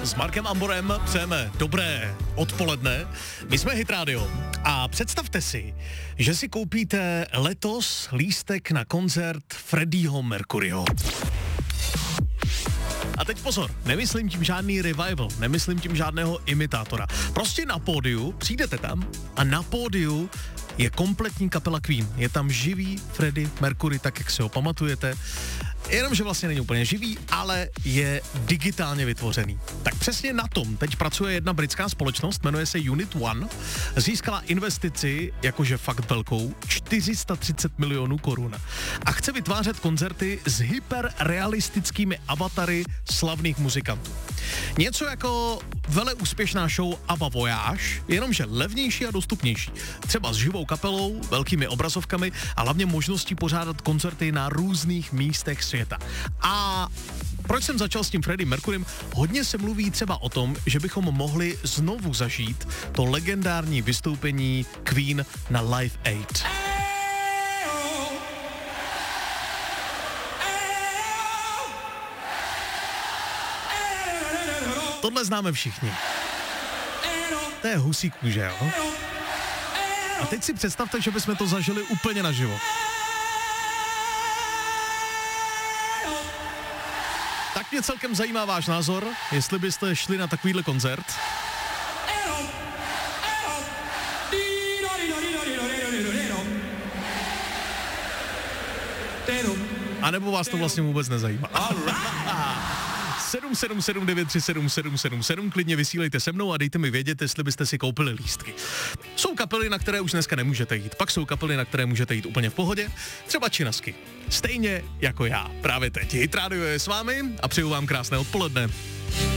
S Markem Amborem přejeme dobré odpoledne. My jsme Hit Radio a představte si, že si koupíte letos lístek na koncert Freddieho Mercuryho. A teď pozor, nemyslím tím žádný revival, nemyslím tím žádného imitátora. Prostě na pódiu, přijdete tam a na pódiu je kompletní kapela Queen. Je tam živý Freddie Mercury, tak jak si ho pamatujete. Jenomže vlastně není úplně živý, ale je digitálně vytvořený. Tak přesně na tom teď pracuje jedna britská společnost, jmenuje se Unit One. Získala investici, jakože fakt velkou, 430 milionů korun. A chce vytvářet koncerty s hyperrealistickými avatary slavných muzikantů. Něco jako veleúspěšná show ABBA Voyage, jenomže levnější a dostupnější. Třeba s živou kapelou, velkými obrazovkami a hlavně možností pořádat koncerty na různých místech světa. A proč jsem začal s tím Freddie Mercurym? Hodně se mluví třeba o tom, že bychom mohli znovu zažít to legendární vystoupení Queen na Live Aid. Tohle známe všichni. To je husí kůže, jo? A teď si představte, že bychom to zažili úplně naživo. Tak mě celkem zajímá váš názor, jestli byste šli na takovýhle koncert. A nebo vás to vlastně vůbec nezajímá. 777937777, klidně vysílejte se mnou a dejte mi vědět, jestli byste si koupili lístky. Jsou kapely, na které už dneska nemůžete jít, pak jsou kapely, na které můžete jít úplně v pohodě, třeba Činasky. Stejně jako já, právě teď. Hit Radio je s vámi a přeju vám krásné odpoledne.